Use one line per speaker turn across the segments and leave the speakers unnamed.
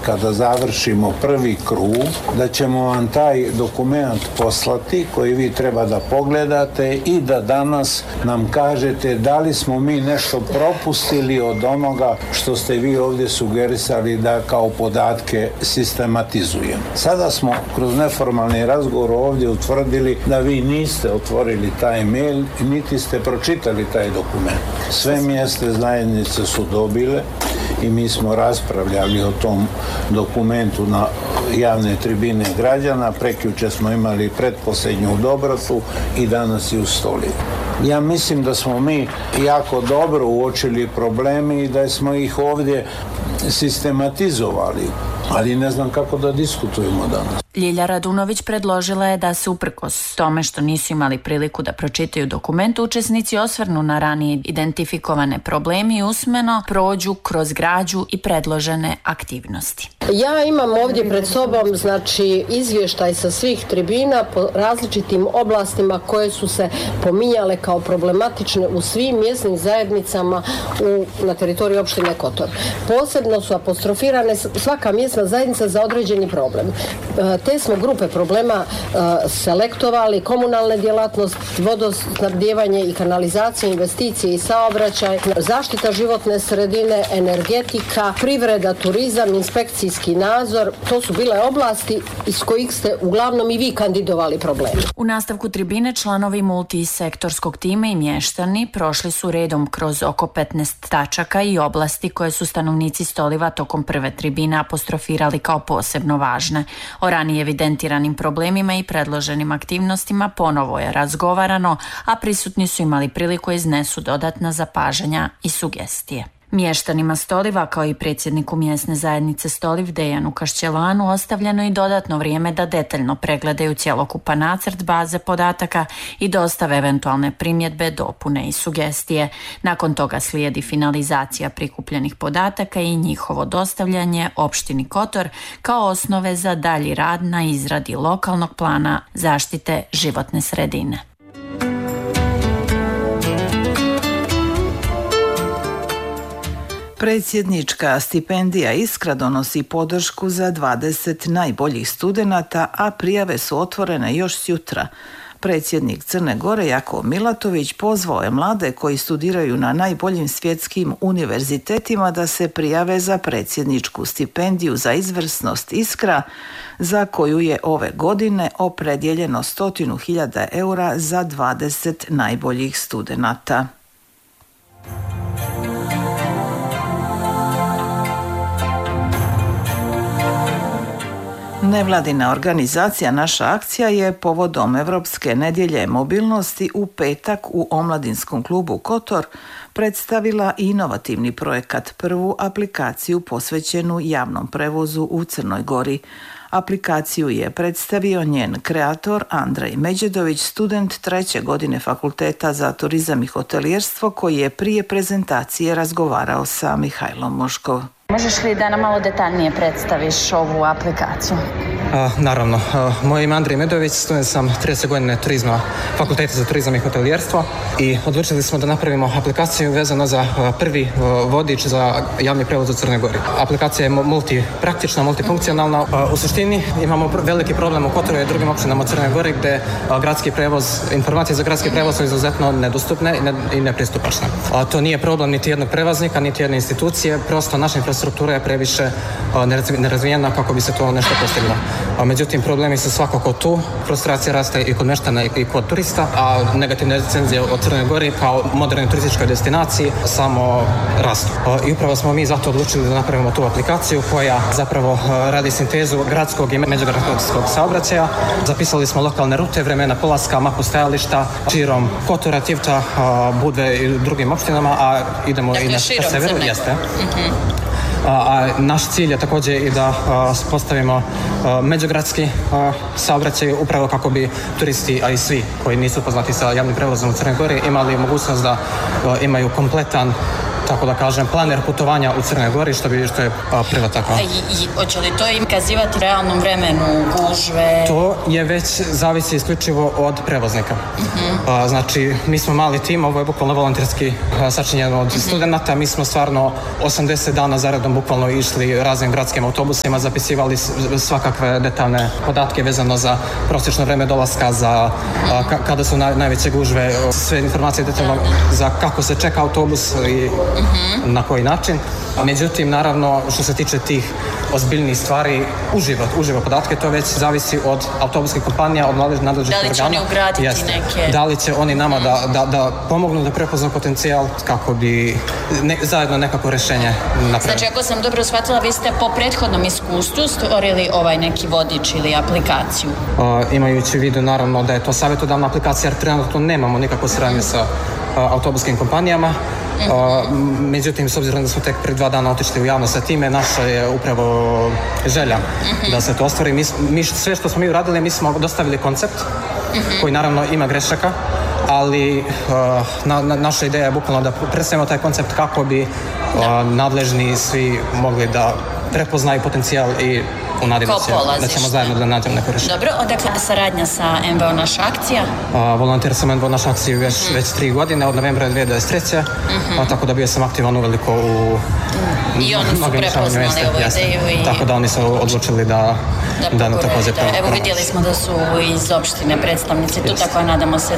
kada završimo prvi krug, da ćemo vam taj dokument poslati koji vi treba da pogledate i da danas nam kažete da li smo mi nešto propustili od onoga što ste vi ovdje sugerisali da kao podatke sistematizujemo. Sada smo kroz neformalni razgovor ovdje utvrdili da vi niste otvorili taj mail niti ste pročitali taj dokument. Sve mjesne zajednice su dobile i mi smo raspravljali o tom dokumentu na javne tribine građana. Prekjuče smo imali pretposljednju u Dobrotu i danas i u Stoli. Ja mislim da smo mi jako dobro uočili probleme i da smo ih ovdje sistematizovali, ali ne znam kako da diskutujemo danas.
Ljilja Radunović predložila je da se uprkos tome što nisu imali priliku da pročitaju dokument, učesnici osvrnu na ranije identifikovane problemi i usmeno prođu kroz građu i predložene aktivnosti.
Ja imam ovdje pred sobom izvještaj sa svih tribina po različitim oblastima koje su se pominjale kao problematične u svim mjesnim zajednicama na teritoriju opštine Kotor. Posebno su apostrofirane svaka mjesna zajednica za određeni problem. Te smo grupe problema selektovali: komunalne djelatnosti, vodosnabdijevanje i kanalizacija, investicije i saobraćaj, zaštita životne sredine, energetika, privreda, turizam, inspekcijski nadzor. To su bile oblasti iz kojih ste uglavnom i vi kandidovali probleme.
U nastavku tribine članovi multisektorskog tima i mještani prošli su redom kroz oko 15 tačaka i oblasti koje su stanovnici Stoliva tokom prve tribine apostrofirali kao posebno važne. O ranije evidentiranim problemima i predloženim aktivnostima ponovo je razgovarano, a prisutni su imali priliku iznesu dodatna zapažanja i sugestije. Mještanima Stoliva, kao i predsjedniku mjesne zajednice Stoliv Dejanu Kašćelanu, ostavljeno i dodatno vrijeme da detaljno pregledaju cjelokupan nacrt baze podataka i dostave eventualne primjedbe, dopune i sugestije. Nakon toga slijedi finalizacija prikupljenih podataka i njihovo dostavljanje opštini Kotor kao osnove za dalji rad na izradi lokalnog plana zaštite životne sredine.
Predsjednička stipendija Iskra donosi podršku za 20 najboljih studenata, a prijave su otvorene još sjutra. Predsjednik Crne Gore Jakov Milatović pozvao je mlade koji studiraju na najboljim svjetskim univerzitetima da se prijave za predsjedničku stipendiju za izvrsnost Iskra, za koju je ove godine opredijeljeno 100.000 eura za 20 najboljih studenata. Nevladina organizacija Naša akcija je povodom Europske nedjelje mobilnosti u petak u Omladinskom klubu Kotor predstavila inovativni projekat, prvu aplikaciju posvećenu javnom prevozu u Crnoj Gori. Aplikaciju je predstavio njen kreator Andrej Međedović, student 3. godine Fakulteta za turizam i hotelijerstvo, koji je prije prezentacije razgovarao sa Mihajlom Moškov.
Možeš li da nam malo detaljnije predstaviš ovu aplikaciju?
Naravno. Moje ime je Andrej Medović, student sam 30 godine turizma, Fakulteta za turizam i hotelijerstvo, i odlučili smo da napravimo aplikaciju vezano za prvi vodič za javni prevoz u Crnoj Gori. Aplikacija je multipraktična, multifunkcionalna. U suštini imamo veliki problem u Kotoru i drugim općinama u Crnoj Gori gdje gradski prevoz, informacije za gradski prevoz su izuzetno nedostupne i nepristupačne. To nije problem niti jednog prevoznika, niti jedne institucije, prosto naša infrastruktura je previše nerazvijena kako bi se to nešto postiglo. Međutim, problemi su svakako tu, frustracija raste i kod mještana i kod turista, a negativne recenzije o Crnoj Gori kao modernoj turističkoj destinaciji samo rastu. I upravo smo mi zato odlučili da napravimo tu aplikaciju koja zapravo radi sintezu gradskog i međugradskog saobraćaja. Zapisali smo lokalne rute, vremena polaska, mapu stajališta, širom Kotora, Tivta, Budve i drugim opštinama, a idemo i na severu. Jeste. A naš cilj je također i da postavimo međugradski saobraćaj upravo kako bi turisti, a i svi koji nisu upoznati sa javnim prevozom u Crnoj Gori, imali mogućnost da imaju kompletan tako da kažem, planer putovanja u Crnoj Gori, što je prva takva.
I hoće li to im kazivati realnom vremenu, gužve?
To je već zavisi isključivo od prevoznika. Znači, mi smo mali tim, ovo je bukvalno volonterski sačinjeno od studenta, mi smo stvarno 80 dana zaredom bukvalno išli raznim gradskim autobusima, zapisivali svakakve detaljne podatke vezano za prosječno vreme dolaska, za kada su najveće gužve, sve informacije detaljno za kako se čeka autobus i na koji način. Međutim, naravno, što se tiče tih ozbiljnih stvari, uživo podatke, to već zavisi od autobuskih kompanija, od nadležnih organa.
Da li će oni ugraditi neke?
Da li će oni nama da pomognu da prepoznaju potencijal kako bi zajedno nekako rješenje napravili.
Znači, ako sam dobro shvatila, vi ste po prethodnom iskustvu stvorili neki vodič ili aplikaciju?
Imajući u vidu, naravno, da je to savjetodavna aplikacija, jer trenutno nemamo nikakvu suradnju sa autobuskim kompanijama. Međutim, s obzirom da smo tek pred 2 dana otišli u javnost sa time, naša je upravo želja da se to ostvari. Sve što smo mi uradili, mi smo dostavili koncept koji naravno ima grešaka, ali naša ideja je bukvalno da predstavimo taj koncept kako bi nadležni svi mogli da prepoznaju potencijal i unadimo se da ćemo zajedno da nađemo neko rješenje.
Dobro, odakle saradnja sa MVO Naša akcija?
Volonter sam MVO Naša akciju već 3 godine, od novembra 2023. Tako da bio sam aktivan uveliko u
i oni su prepoznali ovu ideju.
Tako da oni su odlučili da na također pravo.
Evo vidjeli smo da su iz opštine predstavnici tu, tako nadamo se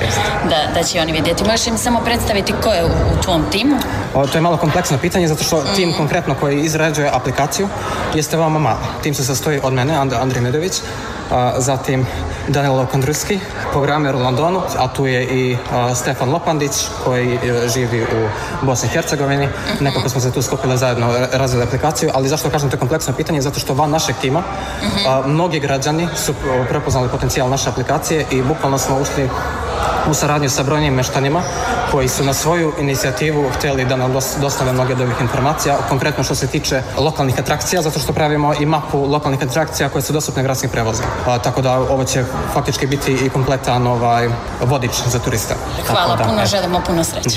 da će oni vidjeti. Možeš im samo predstaviti ko je u tvom timu?
To je malo kompleksno pitanje, zato što tim konkretno koji izrađuje aplikaciju jeste veoma mali. Tim se sastoji od mene, Andrij Medović, zatim Danilo Kondruski, programer u Londonu, a tu je i Stefan Lopandić koji živi u Bosni i Hercegovini. Nekako smo se tu skupili zajedno, razvili aplikaciju, ali zašto kažem to je kompleksno pitanje? Zato što van našeg tima mnogi građani su prepoznali potencijal naše aplikacije i bukvalno smo ušli u saradnju sa brojnim meštanima koji su na svoju inicijativu htjeli da nam dostave mnoge od ovih informacija, konkretno što se tiče lokalnih atrakcija, zato što pravimo i mapu lokalnih atrakcija koje su dostupne gradskim prevozom. Tako da ovo će faktički biti i kompletan vodič za turiste.
Hvala puno, želimo puno sreće.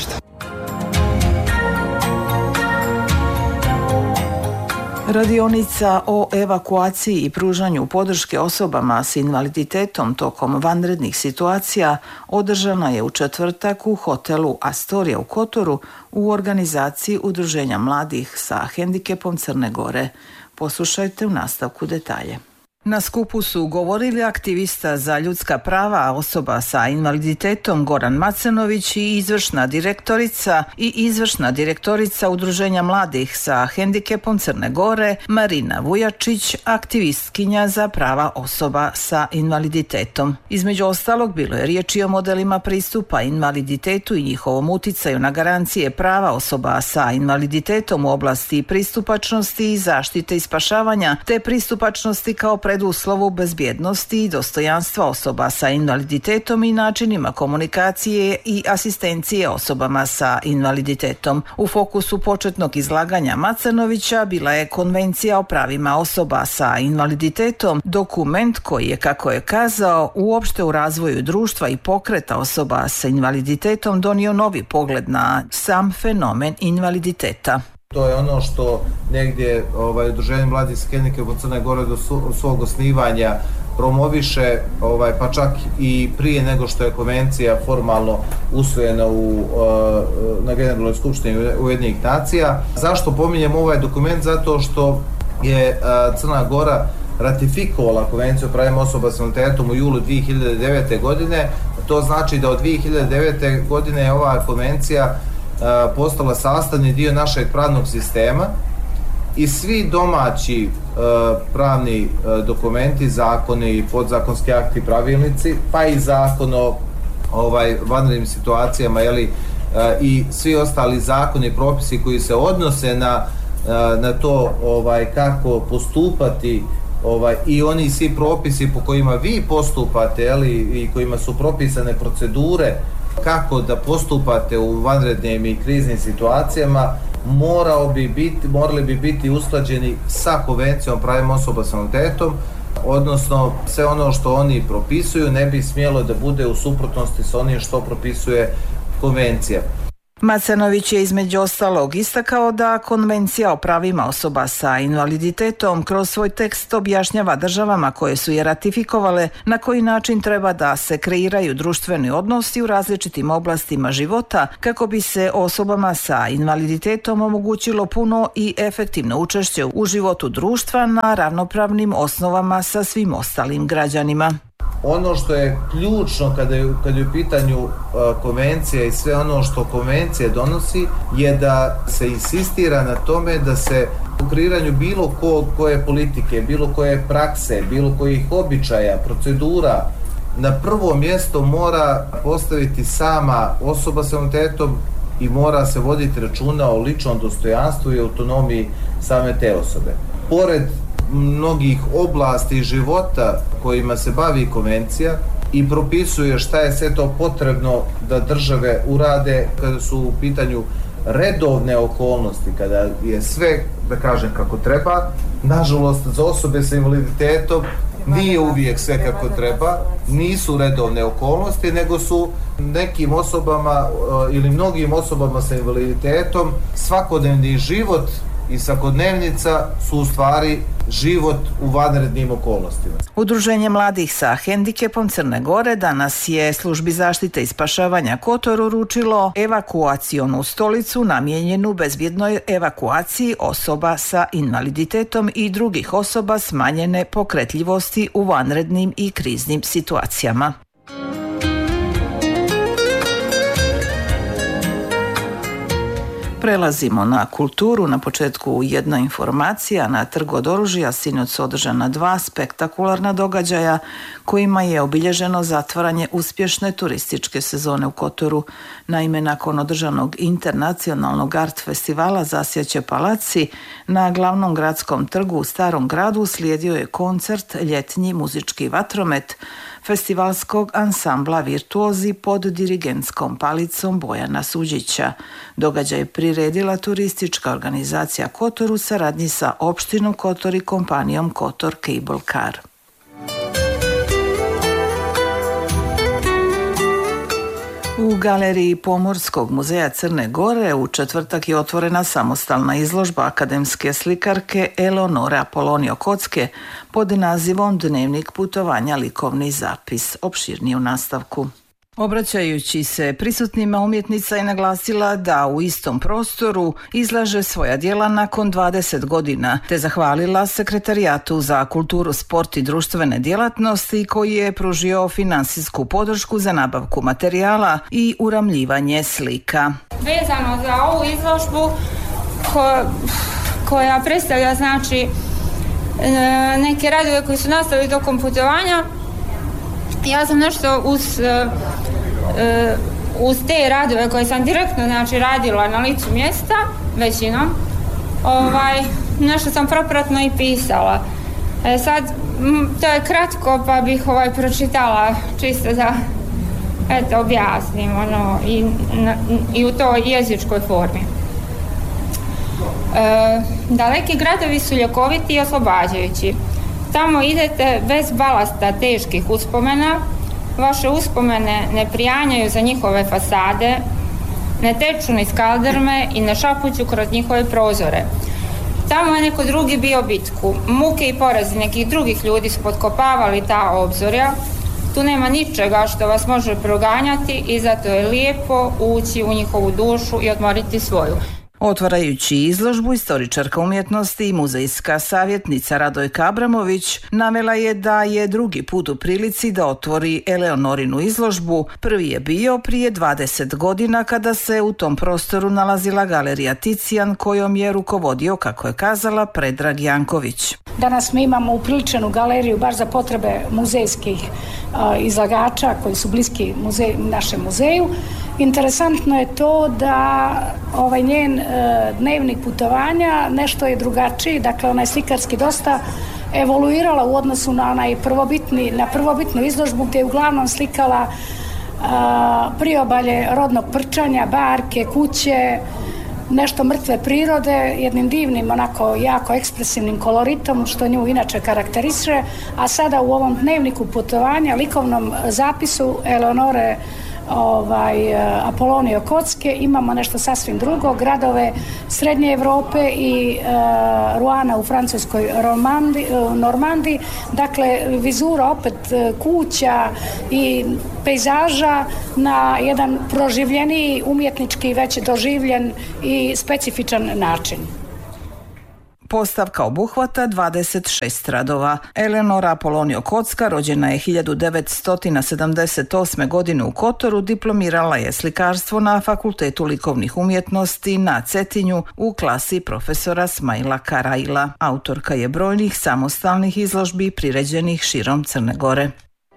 Radionica o evakuaciji i pružanju podrške osobama s invaliditetom tokom vanrednih situacija održana je u četvrtak u hotelu Astoria u Kotoru u organizaciji Udruženja mladih sa hendikepom Crne Gore. Poslušajte u nastavku detalje. Na skupu su govorili aktivista za ljudska prava osoba sa invaliditetom Goran Macenović i izvršna direktorica Udruženja mladih sa hendikepom Crne Gore Marina Vujačić, aktivistkinja za prava osoba sa invaliditetom. Između ostalog bilo je riječi o modelima pristupa invaliditetu i njihovom uticaju na garancije prava osoba sa invaliditetom u oblasti pristupačnosti i zaštite i spašavanja, te pristupačnosti kao preduslovu bezbjednosti i dostojanstva osoba sa invaliditetom i načinima komunikacije i asistencije osobama sa invaliditetom. U fokusu početnog izlaganja Macenovića bila je Konvencija o pravima osoba sa invaliditetom, dokument koji je, kako je kazao, uopšte u razvoju društva i pokreta osoba sa invaliditetom donio novi pogled na sam fenomen invaliditeta.
To je ono što negdje Udruženje mladih sa hendikepom Crne Gore do svog osnivanja promoviše, pa čak i prije nego što je konvencija formalno usvojena na Generalnoj skupštini Ujedinjenih nacija. Zašto pominjem ovaj dokument? Zato što je Crna Gora ratifikovala konvenciju o pravima osoba s invaliditetom u julu 2009. godine. To znači da od 2009. godine je ova konvencija postala sastavni dio našeg pravnog sistema i svi domaći pravni dokumenti, zakoni, podzakonski akti, pravilnici, pa i zakon o vanrednim situacijama, i svi ostali zakoni i propisi koji se odnose na to kako postupati, i oni svi propisi po kojima vi postupate, i kojima su propisane procedure kako da postupate u vanrednim i kriznim situacijama, morali bi biti usklađeni sa Konvencijom o pravima osoba s invaliditetom, odnosno sve ono što oni propisuju ne bi smjelo da bude u suprotnosti sa onim što propisuje konvencija.
Macanović je između ostalog istakao da Konvencija o pravima osoba sa invaliditetom kroz svoj tekst objašnjava državama koje su je ratifikovale na koji način treba da se kreiraju društveni odnosi u različitim oblastima života kako bi se osobama sa invaliditetom omogućilo puno i efektivno učešće u životu društva na ravnopravnim osnovama sa svim ostalim građanima.
Ono što je ključno kada je u pitanju konvencija i sve ono što konvencija donosi je da se insistira na tome da se u kreiranju bilo koje politike, bilo koje prakse, bilo kojih običaja, procedura na prvo mjesto mora postaviti sama osoba s invaliditetom i mora se voditi računa o ličnom dostojanstvu i autonomiji same te osobe. Pored mnogih oblasti života kojima se bavi konvencija i propisuje šta je sve to potrebno da države urade kada su u pitanju redovne okolnosti, kada je sve, da kažem, kako treba. Nažalost, za osobe sa invaliditetom nije uvijek sve kako treba, nisu redovne okolnosti, nego su nekim osobama ili mnogim osobama sa invaliditetom svakodnevni život i svakodnevnica su u stvari život u vanrednim okolnostima.
Udruženje mladih sa hendikepom Crne Gore danas je službi zaštite i spašavanja Kotor uručilo evakuacionu stolicu namijenjenu bezbjednoj evakuaciji osoba sa invaliditetom i drugih osoba smanjene pokretljivosti u vanrednim i kriznim situacijama. Prelazimo na kulturu. Na početku jedna informacija. Na Trgu od oružja sinoć su održana 2 spektakularna događaja kojima je obilježeno zatvaranje uspješne turističke sezone u Kotoru. Naime, nakon održanog internacionalnog art festivala Zasjaće Palaci na glavnom gradskom trgu u Starom gradu slijedio je koncert Ljetnji muzički vatromet festivalskog ansambla Virtuozi pod dirigentskom palicom Bojana Suđića. Događaj je priredila turistička organizacija Kotor u saradnji sa opštinom Kotor i kompanijom Kotor Cable Car. U galeriji Pomorskog muzeja Crne Gore u četvrtak je otvorena samostalna izložba akademske slikarke Eleonore Apolonio Kocke pod nazivom Dnevnik putovanja, likovni zapis. Opširnije u nastavku. Obraćajući se prisutnima, umjetnica je naglasila da u istom prostoru izlaže svoja djela nakon 20 godina, te zahvalila Sekretarijatu za kulturu, sport i društvene djelatnosti koji je pružio finansijsku podršku za nabavku materijala i uramljivanje slika.
Vezano za ovu izložbu koja predstavlja znači neke radove koji su nastali tokom putovanja, ja sam nešto uz te radove koje sam direktno znači radila na licu mjesta većinom, nešto sam propratno i pisala. Sad to je kratko pa bih pročitala čisto da objasnim i u toj jezičkoj formi. Daleki gradovi su ljekoviti i oslobađajući. Tamo idete bez balasta teških uspomena, vaše uspomene ne prijanjaju za njihove fasade, ne teču niz kaldrme i ne šapuću kroz njihove prozore. Tamo je neko drugi bio bitku, muke i porazi nekih drugih ljudi su potkopavali ta obzorja, tu nema ničega što vas može proganjati i zato je lijepo ući u njihovu dušu i odmoriti svoju.
Otvarajući izložbu, istoričarka umjetnosti i muzejska savjetnica Radojka Abramović navela je da je drugi put u prilici da otvori Eleonorinu izložbu. Prvi je bio prije 20 godina kada se u tom prostoru nalazila galerija Ticijan kojom je rukovodio, kako je kazala, Predrag Janković.
Danas mi imamo upriličenu galeriju baš za potrebe muzejskih izlagača koji su bliski našem muzeju. Interesantno je to da njen dnevnik putovanja nešto je drugačiji, dakle ona je slikarski dosta evoluirala u odnosu na prvobitnu izložbu gdje je uglavnom slikala priobalje rodnog prčanja, barke, kuće, nešto mrtve prirode, jednim divnim, onako jako ekspresivnim koloritom, što nju inače karakteriše, a sada u ovom dnevniku putovanja, likovnom zapisu Eleonore Apolonije Kocke, imamo nešto sasvim drugo, gradove Srednje Europe i Ruana u francuskoj Normandiji, dakle vizura opet kuća i pejzaža na jedan proživljeniji, umjetnički već doživljen i specifičan način.
Postavka obuhvata 26 radova. Eleonora Apolonije Kocka rođena je 1978. godine u Kotoru, diplomirala je slikarstvo na Fakultetu likovnih umjetnosti na Cetinju u klasi profesora Smaila Karajila. Autorka je brojnih samostalnih izložbi priređenih širom Crne Gore.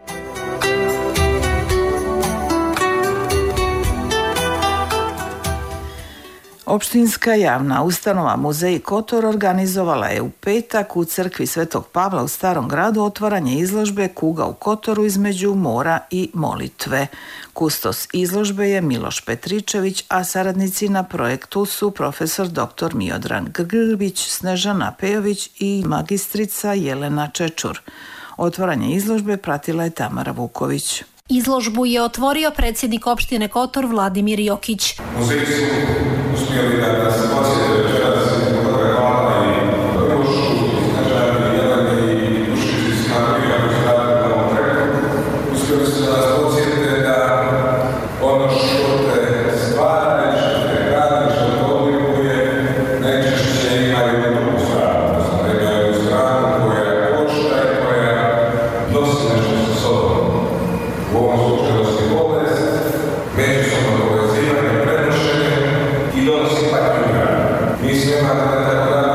Opštinska javna ustanova Muzej Kotor organizovala je u petak u crkvi Svetog Pavla u Starom gradu otvaranje izložbe Kuga u Kotoru između mora i molitve. Kustos izložbe je Miloš Petričević, a saradnici na projektu su profesor dr. Miodran Grbić, Snežana Pejović i magistrica Jelena Čečur. Otvaranje izložbe pratila je Tamara Vuković.
Izložbu je otvorio predsjednik opštine Kotor Vladimir Jokić.
Muzeji su uspjeli da nas podsjete večeras fotografala i Rušu, Snežani, Jelene i Dušici Smatruja koji su radili na ovom projektu. Uspjeli su da nas podsjete da ono što te stvara, što te gradi, što te oblikuje, najčešće ima jednu drugu stranu. Odnosno, ima jednu stranu koja košta i koja nosi nešto sa sobom. U ovom slučaju nosi bolest, međusobno povezivanje, prenošenje i donosi patnju. Mi smo imali tako da